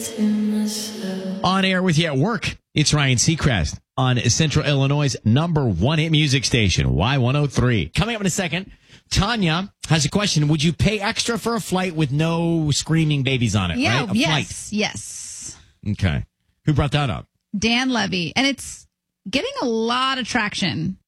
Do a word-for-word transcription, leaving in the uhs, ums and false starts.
On air with you at work, it's Ryan Seacrest on Central Illinois' number one hit music station, Y one oh three. Coming up in a second, Tanya has a question. Would you pay extra for a flight with no screaming babies on it? Yeah, right? A yes, flight. yes. Okay. Who brought that up? Dan Levy. And it's getting a lot of traction